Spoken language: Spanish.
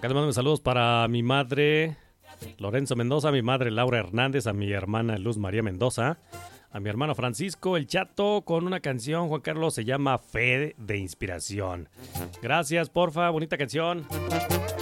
Acá le mando saludos para mi madre Lorenzo Mendoza, a mi madre Laura Hernández, a mi hermana Luz María Mendoza, a mi hermano Francisco El Chato, con una canción, Juan Carlos, se llama Fe de Inspiración. Gracias, porfa, bonita canción.